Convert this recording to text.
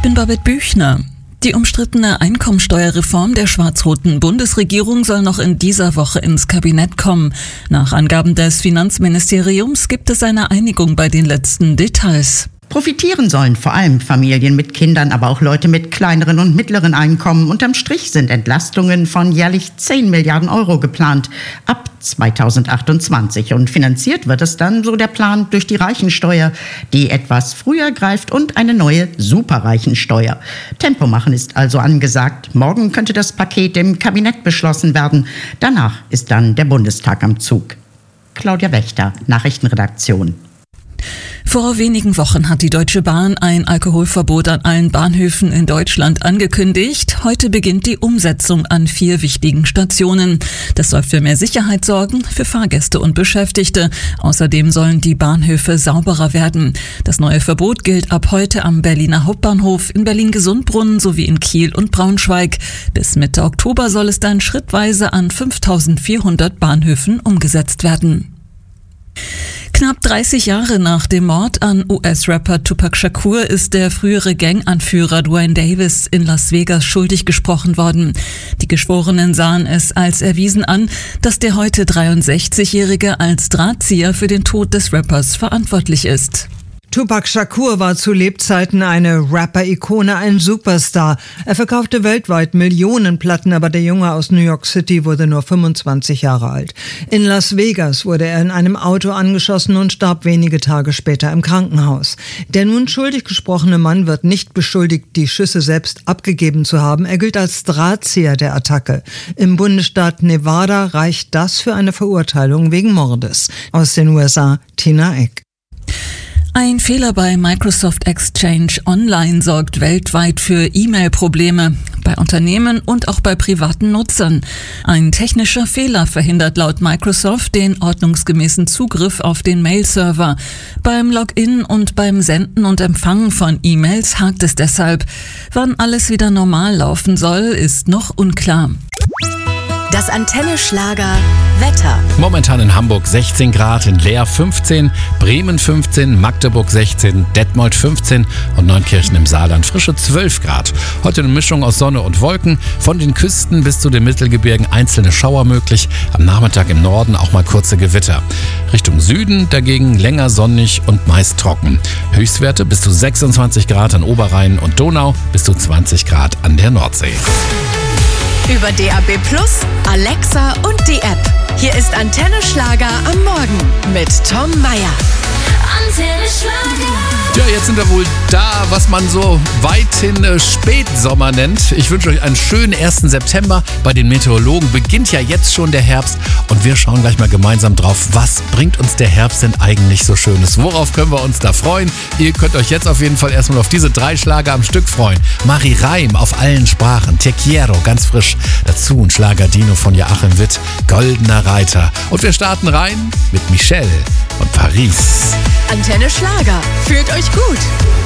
bin Babette Büchner. Die umstrittene Einkommensteuerreform der schwarz-roten Bundesregierung soll noch in dieser Woche ins Kabinett kommen. Nach Angaben des Finanzministeriums gibt es eine Einigung bei den letzten Details. Profitieren sollen vor allem Familien mit Kindern, aber auch Leute mit kleineren und mittleren Einkommen. Unterm Strich sind Entlastungen von jährlich 10 Milliarden Euro geplant ab 2028. Und finanziert wird es dann, so der Plan, durch die Reichensteuer, die etwas früher greift, und eine neue Superreichensteuer. Tempo machen ist also angesagt. Morgen könnte das Paket im Kabinett beschlossen werden. Danach ist dann der Bundestag am Zug. Claudia Wächter, Nachrichtenredaktion. Vor wenigen Wochen hat die Deutsche Bahn ein Alkoholverbot an allen Bahnhöfen in Deutschland angekündigt. Heute beginnt die Umsetzung an 4 wichtigen Stationen. Das soll für mehr Sicherheit sorgen, für Fahrgäste und Beschäftigte. Außerdem sollen die Bahnhöfe sauberer werden. Das neue Verbot gilt ab heute am Berliner Hauptbahnhof, in Berlin-Gesundbrunnen sowie in Kiel und Braunschweig. Bis Mitte Oktober soll es dann schrittweise an 5.400 Bahnhöfen umgesetzt werden. Knapp 30 Jahre nach dem Mord an US-Rapper Tupac Shakur ist der frühere Ganganführer Duane Davis in Las Vegas schuldig gesprochen worden. Die Geschworenen sahen es als erwiesen an, dass der heute 63-Jährige als Drahtzieher für den Tod des Rappers verantwortlich ist. Tupac Shakur war zu Lebzeiten eine Rapper-Ikone, ein Superstar. Er verkaufte weltweit Millionen Platten, aber der Junge aus New York City wurde nur 25 Jahre alt. In Las Vegas wurde er in einem Auto angeschossen und starb wenige Tage später im Krankenhaus. Der nun schuldig gesprochene Mann wird nicht beschuldigt, die Schüsse selbst abgegeben zu haben. Er gilt als Drahtzieher der Attacke. Im Bundesstaat Nevada reicht das für eine Verurteilung wegen Mordes. Aus den USA, Tina Eck. Ein Fehler bei Microsoft Exchange Online sorgt weltweit für E-Mail-Probleme, bei Unternehmen und auch bei privaten Nutzern. Ein technischer Fehler verhindert laut Microsoft den ordnungsgemäßen Zugriff auf den Mail-Server. Beim Login und beim Senden und Empfangen von E-Mails hakt es deshalb. Wann alles wieder normal laufen soll, ist noch unklar. Das Antenne Schlager Wetter. Momentan in Hamburg 16 Grad, in Leer 15, Bremen 15, Magdeburg 16, Detmold 15 und Neunkirchen im Saarland frische 12 Grad. Heute eine Mischung aus Sonne und Wolken, von den Küsten bis zu den Mittelgebirgen einzelne Schauer möglich, am Nachmittag im Norden auch mal kurze Gewitter. Richtung Süden dagegen länger sonnig und meist trocken. Höchstwerte bis zu 26 Grad an Oberrhein und Donau, bis zu 20 Grad an der Nordsee. Über DAB+, Alexa und die App. Hier ist Antenne Schlager am Morgen mit Tom Mayer. Antenne Schlager. Ja, jetzt sind wir wohl da, was man so weithin Spätsommer nennt. Ich wünsche euch einen schönen 1. September. Bei den Meteorologen beginnt ja jetzt schon der Herbst und wir schauen gleich mal gemeinsam drauf, was bringt uns der Herbst denn eigentlich so Schönes? Worauf können wir uns da freuen? Ihr könnt euch jetzt auf jeden Fall erstmal auf diese 3 Schlager am Stück freuen. Marie Reim auf allen Sprachen, Te Quiero, ganz frisch. Dazu ein Schlager Dino von Joachim Witt, Goldener Reiter. Und wir starten rein mit Michelle und Paris. Antenne Schlager. Fühlt euch gut.